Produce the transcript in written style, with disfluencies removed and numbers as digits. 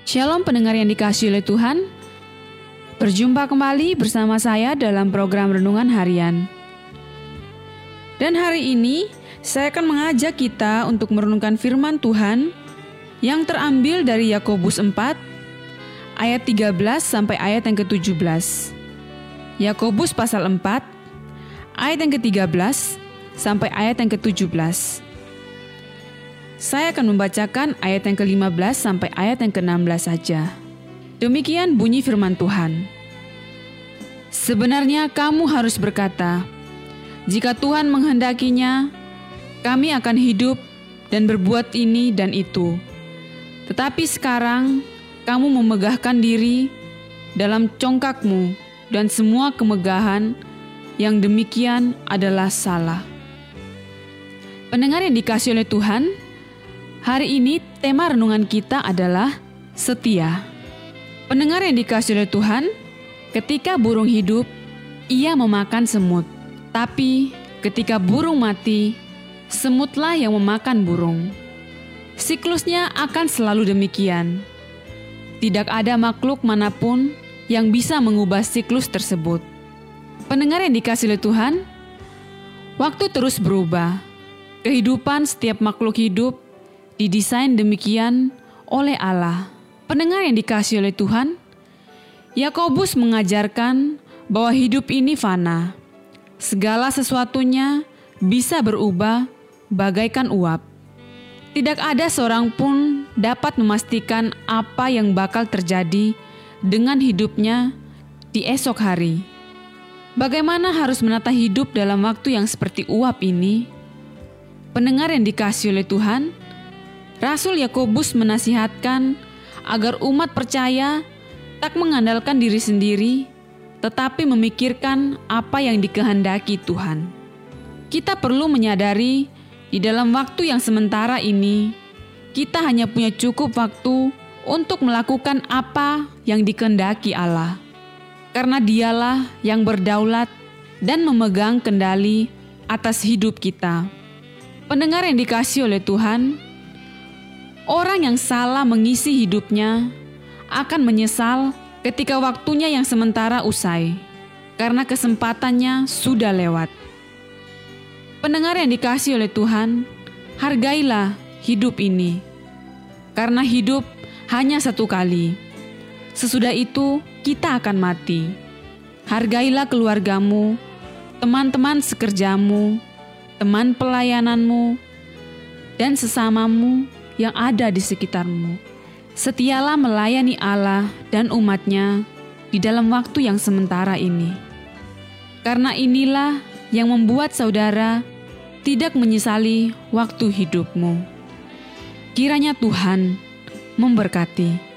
Shalom pendengar yang dikasihi oleh Tuhan. Berjumpa kembali bersama saya dalam program Renungan Harian. Dan hari ini saya akan mengajak kita untuk merenungkan firman Tuhan yang terambil dari Yakobus 4 ayat 13 sampai ayat yang ke-17. Yakobus pasal 4 ayat yang ke-13 sampai ayat yang ke-17. Saya akan membacakan ayat yang ke-15 sampai ayat yang ke-16 saja. Demikian bunyi firman Tuhan. Sebenarnya kamu harus berkata, jika Tuhan menghendakinya, kami akan hidup dan berbuat ini dan itu. Tetapi sekarang kamu memegahkan diri dalam congkakmu dan semua kemegahan yang demikian adalah salah. Pendengar yang dikasihi oleh Tuhan, hari ini tema renungan kita adalah setia. Pendengar yang dikasihi oleh Tuhan, ketika burung hidup, ia memakan semut. Tapi ketika burung mati, semutlah yang memakan burung. Siklusnya akan selalu demikian. Tidak ada makhluk manapun yang bisa mengubah siklus tersebut. Pendengar yang dikasihi oleh Tuhan, waktu terus berubah. Kehidupan setiap makhluk hidup didesain demikian oleh Allah. Pendengar yang dikasihi oleh Tuhan, Yakobus mengajarkan bahwa hidup ini fana. Segala sesuatunya bisa berubah bagaikan uap. Tidak ada seorang pun dapat memastikan apa yang bakal terjadi dengan hidupnya di esok hari. Bagaimana harus menata hidup dalam waktu yang seperti uap ini? Pendengar yang dikasihi oleh Tuhan, Rasul Yakobus menasihatkan agar umat percaya tak mengandalkan diri sendiri, tetapi memikirkan apa yang dikehendaki Tuhan. Kita perlu menyadari di dalam waktu yang sementara ini, kita hanya punya cukup waktu untuk melakukan apa yang dikehendaki Allah. Karena Dialah yang berdaulat dan memegang kendali atas hidup kita. Pendengar yang dikasihi oleh Tuhan, orang yang salah mengisi hidupnya akan menyesal ketika waktunya yang sementara usai, karena kesempatannya sudah lewat. Pendengar yang dikasihi oleh Tuhan, hargailah hidup ini, karena hidup hanya satu kali. Sesudah itu kita akan mati. Hargailah keluargamu, teman-teman sekerjamu, teman pelayananmu, dan sesamamu yang ada di sekitarmu. Setialah melayani Allah dan umat-Nya di dalam waktu yang sementara ini. Karena inilah yang membuat saudara tidak menyesali waktu hidupmu. Kiranya Tuhan memberkati.